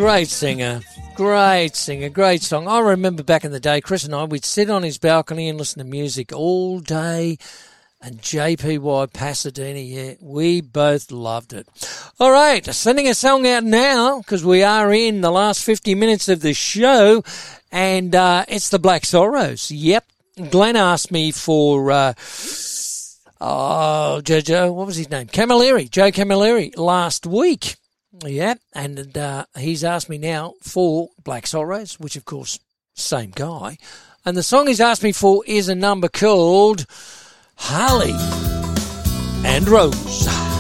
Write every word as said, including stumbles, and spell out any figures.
Great singer. Great singer. Great song. I remember back in the day, Chris and I, we'd sit on his balcony and listen to music all day. And J P Y Pasadena, yeah, we both loved it. All right, sending a song out now because we are in the last fifty minutes of the show, and uh, it's the Black Sorrows. Yep. Glenn asked me for, uh, oh, Jojo, what was his name? Camilleri, Joe Camilleri, last week. Yeah, and uh, he's asked me now for Black Sorrows, which, of course, same guy. And the song he's asked me for is a number called Harley and Rose.